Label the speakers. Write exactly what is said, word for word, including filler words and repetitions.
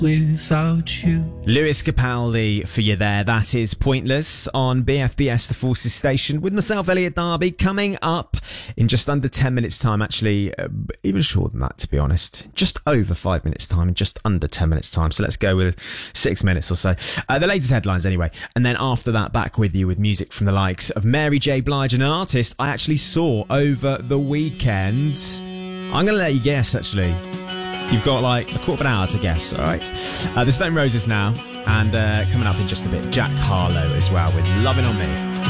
Speaker 1: without you.
Speaker 2: Lewis Capaldi for you there. That is Pointless on B F B S The Forces Station with myself, Elliot Darby, coming up in just under ten minutes time. Actually, uh, even shorter than that, to be honest. Just over five minutes time and just under ten minutes time. So let's go with six minutes or so. Uh, the latest headlines anyway. And then after that, back with you with music from the likes of Mary J. Blige and an artist I actually saw over the weekend. I'm going to let you guess, actually. You've got like a quarter of an hour to guess, all right? Uh, the Stone Roses now, and uh, coming up in just a bit, Jack Harlow as well with Loving On Me.